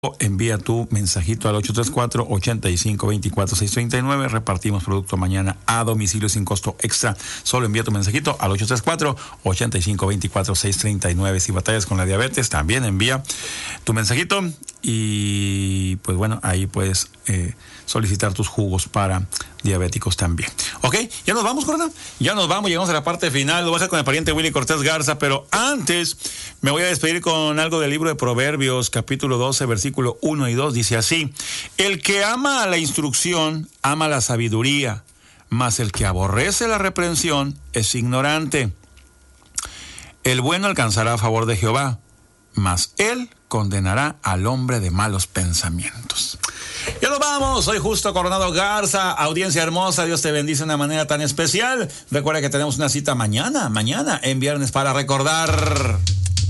Envía tu mensajito al 834-8524-639. Repartimos producto mañana a domicilio sin costo extra. Solo envía tu mensajito al 834-8524-639. Si batallas con la diabetes, también envía tu mensajito. Y pues bueno, ahí puedes solicitar tus jugos para diabéticos también. Ok, ya nos vamos, Corona. Ya nos vamos, llegamos a la parte final. Lo voy a hacer con el pariente Willy Cortés Garza, pero antes me voy a despedir con algo del libro de Proverbios, capítulo 12, versículo 1 y 2. Dice así: el que ama a la instrucción, ama la sabiduría, mas el que aborrece la reprensión es ignorante. El bueno alcanzará a favor de Jehová, mas él condenará al hombre de malos pensamientos. Ya nos vamos, soy Justo Coronado Garza, audiencia hermosa, Dios te bendice de una manera tan especial. Recuerda que tenemos una cita mañana, en viernes, para recordar.